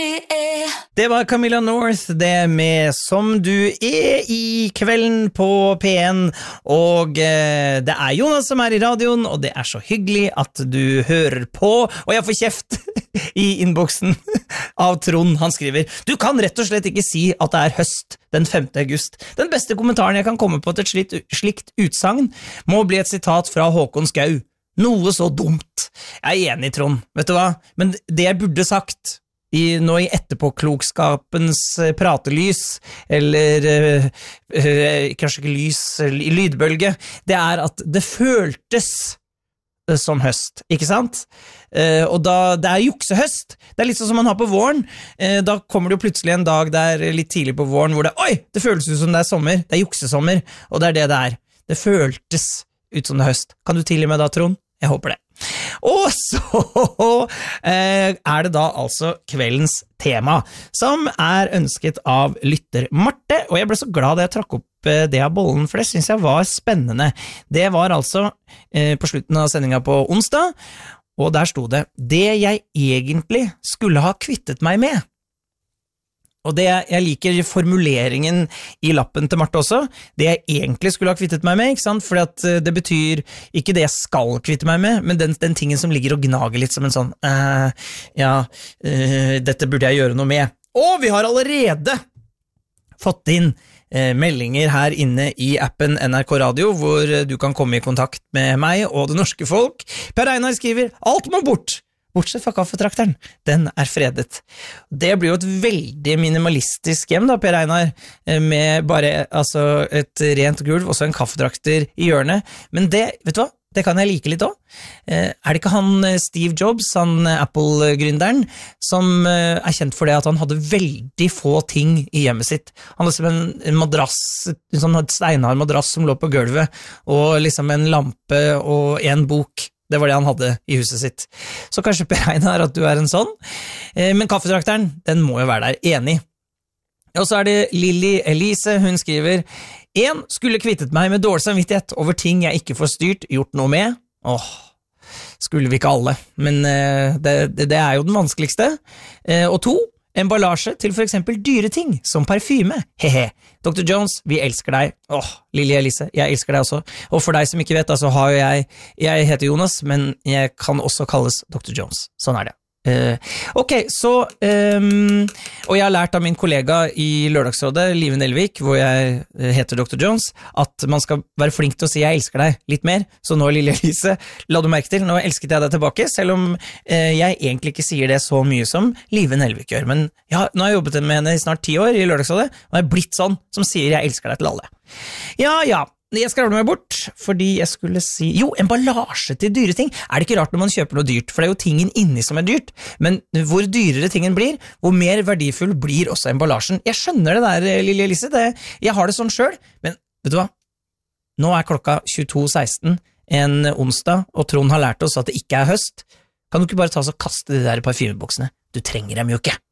Det var Camilla North, det med Som du I kvelden på P1, og det Jonas som I radioen, og det så hyggelig at du hører på, og jeg får kjeft I innboksen av Trond. Han skriver: Du kan rett og slett ikke si at det høst den 5. august. Den beste kommentaren jeg kan komme på til et slikt utsagn må bli et sitat fra Håkon Skau. Noe så dumt. Jeg enig, Trond, vet du hva? Men det jeg burde sagt nå I etterpåklokskapens pratelys, eller kanskje ikke lys, I lydbølge, det at det føltes som høst, ikke sant? Og da, det juksehøst, det litt sånn som man har på våren, da kommer det jo plutselig en dag der litt tidlig på våren, hvor det føles ut som det sommer, det juksesommer, og det det det føltes ut som det høst. Kan du tilgi meg da, Trond? Jeg håper det. Og så det da altså kveldens tema, som ønsket av lytter Marte, og jeg ble så glad da jeg trakk opp det av bollen, for det synes jeg var spennende. Det var altså på slutten av sendingen på onsdag, og der stod det: Det jeg egentlig skulle ha kvittet meg med. Og det jeg liker formuleringen I lappen til Marte også, det jeg egentlig skulle ha kvittet meg med, ikke sant? Fordi at det betyr ikke det jeg skal kvitte meg med, men den tingen som ligger og gnager litt som en sånn, dette burde jeg gjøre noe med. Og vi har allerede fått inn meldinger her inne I appen NRK Radio, hvor du kan komme I kontakt med meg og det norske folk. Per Einar skriver: Alt må bort! Bortsett fra kaffetrakteren, den fredet. Det blir jo et veldig minimalistisk hjem da, Per Einar, med bare altså, et rent gulv, og så en kaffetrakter I hjørnet. Men det, vet du hva? Det kan jeg like litt også. Det ikke han Steve Jobs, han Apple-gründeren, som kjent for det at han hadde veldig få ting I hjemmet sitt. Han hadde som en madrass, en sånn steinar madrass som lå på gulvet, og liksom en lampe og en bok. Det var det han hadde I huset sitt. Så kanskje Per Einar at du en sånn. Men kaffetrakteren, den må jo være der, enig. Og så det Lilly Elise, hun skriver: 1. Skulle kvittet meg med dårlig samvittighet over ting jeg ikke får styrt, gjort noe med. Skulle vi ikke alle. Men det jo den vanskeligste. Og 2. Emballasje til for eksempel dyre ting, som parfyme. Hehe. Dr. Jones, vi elsker deg. Lilly Elise, jeg elsker deg også. Og for deg som ikke vet, så har jeg heter Jonas, men jeg kan også kalles Dr. Jones. Sånn det. Ok, så og jeg har lært av min kollega I Lørdagsrådet, Live Nelvik, hvor jeg heter Dr. Jones, at man skal være flink til å si jeg elsker deg litt mer. Så nå, Lilly Elise, la du merke til, nå elsket jeg deg tilbake, selv om jeg egentlig ikke sier det så mye som Live Nelvik gjør. Men nå har jeg jobbet med henne I snart 10 år I Lørdagsrådet, og jeg blitt sånn som sier jeg elsker deg til alle. Ja, jeg skravler meg bort, fordi jeg skulle si, emballasje til dyre ting. Det ikke rart når man kjøper noe dyrt, for det jo tingen inni som dyrt, men hvor dyrere tingen blir, hvor mer verdifull blir også emballasjen. Jeg skjønner det der, Lilly Elise, jeg har det sånn selv, men vet du hva? Nå klokka 22.16 en onsdag, og Trond har lært oss at det ikke høst. Kan du ikke bare ta oss og kaste de der parfymeboksene? Du trenger dem jo ikke.